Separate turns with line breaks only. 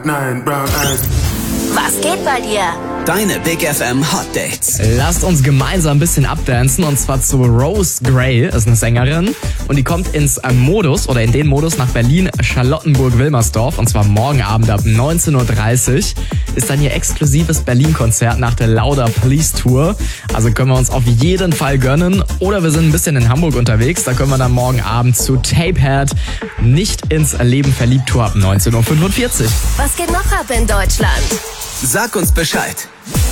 Nine brown eyes.
Was geht bei dir?
Deine Big FM Hot Dates.
Lasst uns gemeinsam ein bisschen abdancen und zwar zu Rose Gray, ist eine Sängerin und die kommt in den Modus nach Berlin, Charlottenburg-Wilmersdorf und zwar morgen Abend ab 19:30 Uhr ist dann ihr exklusives Berlin-Konzert nach der Lauder Please Tour. Also können wir uns auf jeden Fall gönnen oder wir sind ein bisschen in Hamburg unterwegs, da können wir dann morgen Abend zu Tapehead nicht ins Leben verliebt Tour ab 19:45 Uhr.
Was geht noch ab in Deutschland?
Sag uns Bescheid.